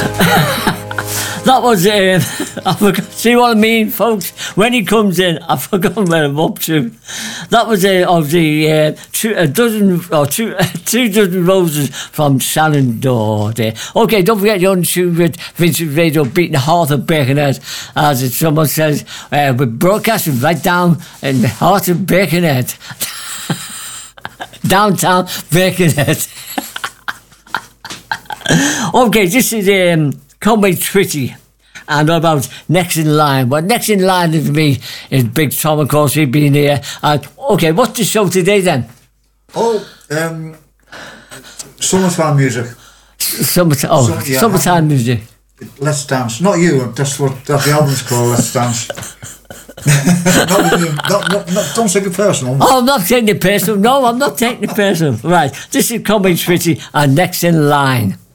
That was, I forgot, see what I mean, folks? When he comes in, I've forgotten where I'm up to. That was of the two dozen roses from Shenandoah there. Okay, don't forget you're on tune with Vincent Radio, beating the heart of Birkenhead. As someone says, we're broadcasting right down in the heart of Birkenhead. Downtown Birkenhead. Okay, this is Conway Twitty and about next in line. Well, next in line with me is Big Tom, of course, he's been here. Okay, what's the show today then? Summertime music. Summertime music. Let's Dance. Not you, that's what the album's called, Let's Dance. Don't take it personal. Oh, I'm not taking it personal. No, I'm not taking it personal. Right, this is Conway Twitty and Next in Line.